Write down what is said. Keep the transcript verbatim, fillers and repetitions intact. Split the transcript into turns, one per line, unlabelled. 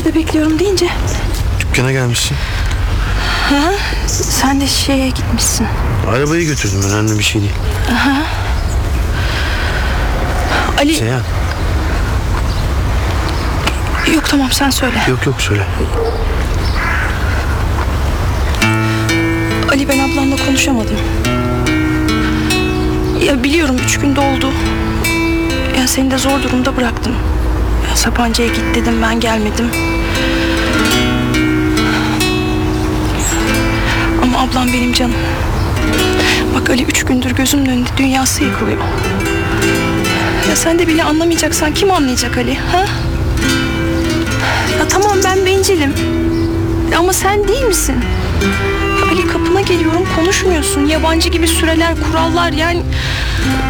Dışarıda bekliyorum deyince.
Dükkana gelmişsin.
Ha, sen de şeye gitmişsin.
Arabayı götürdüm, önemli bir şey değil.
Aha. Ali.
Seyhan.
Yok tamam, sen söyle.
Yok yok söyle.
Ali, ben ablamla konuşamadım. Ya biliyorum üç günde oldu. Ya seni de zor durumda bıraktım. Ya Sapanca'ya git dedim, ben gelmedim. Ama ablam benim canım. Bak Ali, üç gündür gözümün önünde dünyası yıkılıyor. Ya sen de beni anlamayacaksan kim anlayacak Ali? Ha? Ya tamam, ben bencilim. Ama sen değil misin? Ya Ali, kapına geliyorum konuşmuyorsun. Yabancı gibi süreler, kurallar yani.